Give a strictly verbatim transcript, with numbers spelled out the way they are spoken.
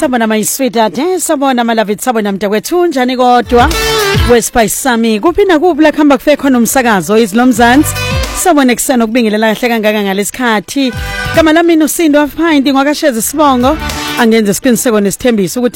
Sabona my sweetheart, eh sabona malavi sabona mntakwethu njani kodwa weSpice sami kuphinda kuphi la khamba kufe khona umsakazo izilomzansi sabona kusena ukubingelela kahle kangaka ngalesikhathi kama lami uSindo afhind ngwakasheza isibongo angenze isiqiniseko nesithembiso ukuthi